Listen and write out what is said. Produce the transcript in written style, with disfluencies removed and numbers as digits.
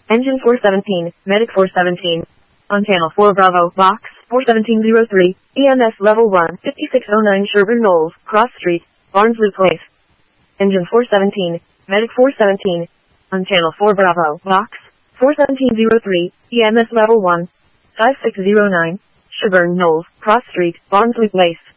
Engine 417, Medic 417. On channel 4 Bravo, box 41703, EMS level 1, 5609 Sherburne Knolls, Cross Street, Barnsley Place. Engine 417, Medic 417. On channel 4 Bravo, box 41703, EMS level 1, 5609, Sherburne Knolls, Cross Street, Barnsley Place.